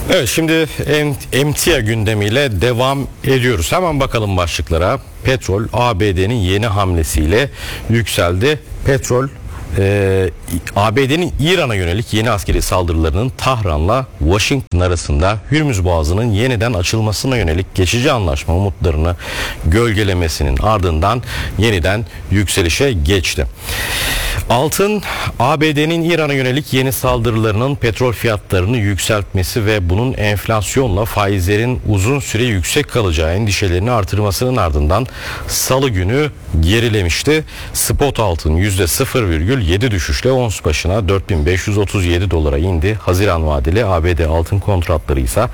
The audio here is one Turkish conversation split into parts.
Evet, şimdi emtia gündemiyle devam ediyoruz. Hemen bakalım başlıklara. Petrol ABD'nin yeni hamlesiyle yükseldi. Petrol ABD'nin İran'a yönelik yeni askeri saldırılarının Tahran'la Washington arasında Hürmüz Boğazı'nın yeniden açılmasına yönelik geçici anlaşma umutlarını gölgelemesinin ardından yeniden yükselişe geçti. Altın, ABD'nin İran'a yönelik yeni saldırılarının petrol fiyatlarını yükseltmesi ve bunun enflasyonla faizlerin uzun süre yüksek kalacağı endişelerini artırmasının ardından Salı günü gerilemişti. Spot altın %0,7 düşüşle ons başına 4537 dolara indi. Haziran vadeli ABD altın kontratları ise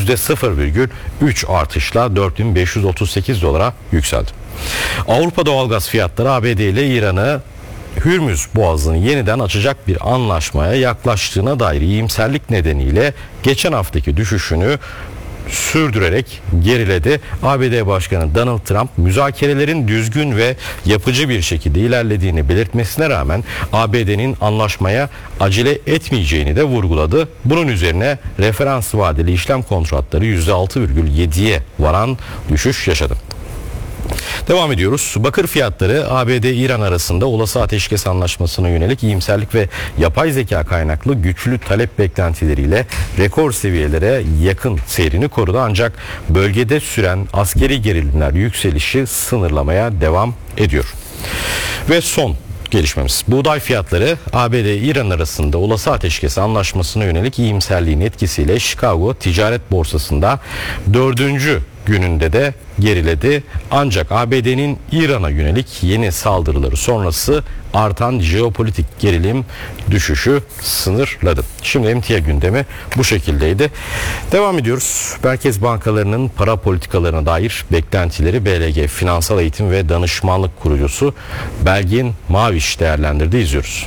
%0,3 artışla 4538 dolara yükseldi. Avrupa doğalgaz fiyatları ABD ile İran'ı Hürmüz Boğazı'nı yeniden açacak bir anlaşmaya yaklaştığına dair iyimserlik nedeniyle geçen haftaki düşüşünü sürdürerek geriledi. ABD Başkanı Donald Trump müzakerelerin düzgün ve yapıcı bir şekilde ilerlediğini belirtmesine rağmen ABD'nin anlaşmaya acele etmeyeceğini de vurguladı. Bunun üzerine referans vadeli işlem kontratları %6,7'ye varan düşüş yaşadı. Devam ediyoruz. Bakır fiyatları ABD-İran arasında olası ateşkes anlaşmasına yönelik iyimserlik ve yapay zeka kaynaklı güçlü talep beklentileriyle rekor seviyelere yakın seyrini korudu. Ancak bölgede süren askeri gerilimler yükselişi sınırlamaya devam ediyor. Ve son gelişmemiz. Buğday fiyatları ABD-İran arasında olası ateşkes anlaşmasına yönelik iyimserliğin etkisiyle Chicago Ticaret Borsası'nda 4. gününde de geriledi. Ancak ABD'nin İran'a yönelik yeni saldırıları sonrası artan jeopolitik gerilim düşüşü sınırladı. Şimdi emtia gündemi bu şekildeydi. Devam ediyoruz. Merkez bankalarının para politikalarına dair beklentileri BLG Finansal Eğitim ve Danışmanlık kurucusu Belgin Maviş değerlendirdi. İzliyoruz.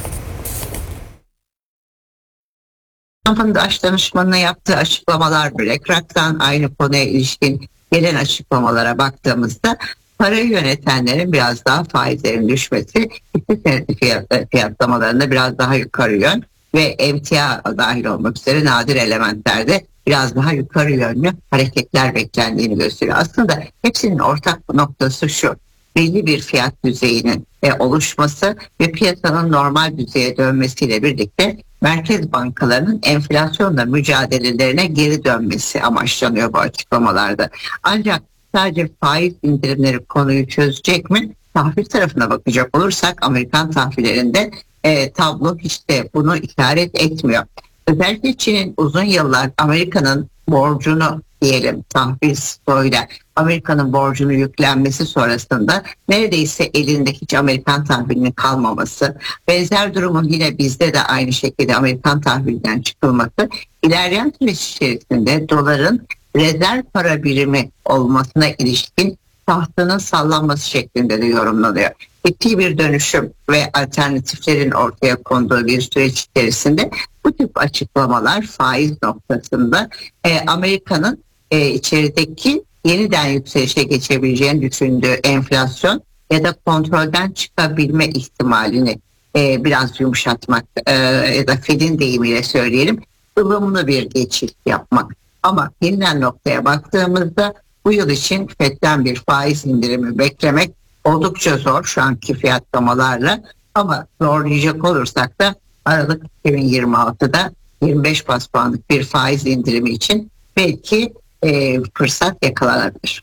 Trump'ın baş danışmanına yaptığı açıklamalar BlackRock'tan aynı konuya ilişkin gelen açıklamalara baktığımızda parayı yönetenlerin biraz daha faizlerin düşmesi, hisse senedi fiyatlamalarında biraz daha yukarı yön ve emtia dahil olmak üzere nadir elementlerde biraz daha yukarı yönlü hareketler beklendiğini gösteriyor. Aslında hepsinin ortak noktası şu: belli bir fiyat düzeyinin oluşması ve piyasanın normal düzeye dönmesiyle birlikte merkez bankalarının enflasyonla mücadelelerine geri dönmesi amaçlanıyor bu açıklamalarda. Ancak sadece faiz indirimleri konuyu çözecek mi? Tahvil tarafına bakacak olursak Amerikan tahvillerinde tablo hiç de bunu işaret etmiyor. Özellikle Çin'in uzun yıllar Amerika'nın borcunu diyelim tahvil stoğuyla Amerika'nın borcunu yüklenmesi sonrasında neredeyse elinde hiç Amerikan tahvilinin kalmaması, benzer durumun yine bizde de aynı şekilde Amerikan tahvilden çıkılması, ilerleyen süreç içerisinde doların rezerv para birimi olmasına ilişkin tahtının sallanması şeklinde de yorumlanıyor. Ciddi bir dönüşüm ve alternatiflerin ortaya konduğu bir süreç içerisinde bu tip açıklamalar faiz noktasında Amerika'nın içerideki yeniden yükselişe geçebileceğini düşündüğü enflasyon ya da kontrolden çıkabilme ihtimalini biraz yumuşatmak ya da Fed'in deyimiyle söyleyelim, ılımlı bir geçiş yapmak. Ama yeniden noktaya baktığımızda bu yıl için Fed'den bir faiz indirimi beklemek oldukça zor şu anki fiyatlamalarla, ama zorlayacak olursak da Aralık 2026'da 25 bas puanlık bir faiz indirimi için belki fırsat yakalanabilir.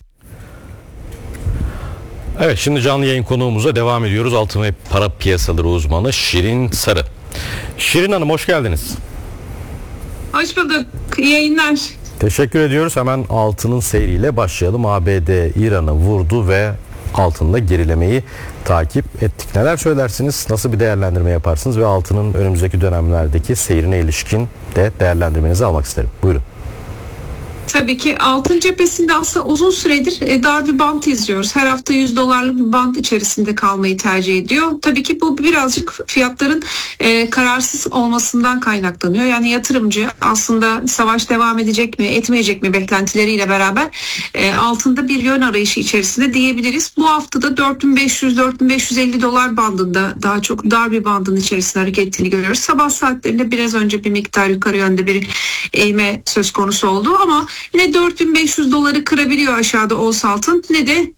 Evet, şimdi canlı yayın konuğumuza devam ediyoruz. Altın ve para piyasaları uzmanı Şirin Sarı. Şirin Hanım, hoş geldiniz. Hoş bulduk. İyi yayınlar. Teşekkür ediyoruz. Hemen altının seyriyle başlayalım. ABD İran'ı vurdu ve altında gerilemeyi takip ettik. Neler söylersiniz? Nasıl bir değerlendirme yaparsınız? Ve altının önümüzdeki dönemlerdeki seyrine ilişkin de değerlendirmenizi almak isterim. Buyurun. Tabii ki altın cephesinde aslında uzun süredir dar bir bant izliyoruz. Her hafta $100'lık bir bant içerisinde kalmayı tercih ediyor. Tabii ki bu birazcık fiyatların kararsız olmasından kaynaklanıyor. Yani yatırımcı aslında savaş devam edecek mi, etmeyecek mi beklentileriyle beraber altında bir yön arayışı içerisinde diyebiliriz. Bu haftada $4.500-4.550 bandında, daha çok dar bir bandın içerisinde hareket ettiğini görüyoruz. Sabah saatlerinde biraz önce bir miktar yukarı yönde bir eğme söz konusu oldu ama ne 4500 doları kırabiliyor aşağıda ons altın ne de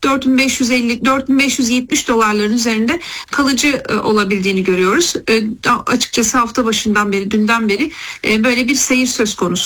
4570 dolarların üzerinde kalıcı olabildiğini görüyoruz. Açıkçası hafta başından beri, dünden beri böyle bir seyir söz konusu.